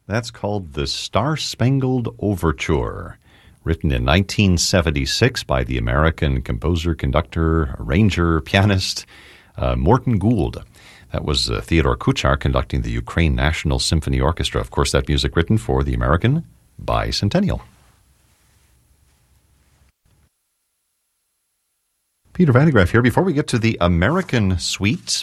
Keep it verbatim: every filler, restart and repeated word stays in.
That's called the Star-Spangled Overture, written in nineteen seventy-six by the American composer, conductor, arranger, pianist uh, Morton Gould. That was uh, Theodore Kuchar conducting the Ukraine National Symphony Orchestra. Of course, that music written for the American Bicentennial. Peter Van de Graaff here. Before we get to the American Suite,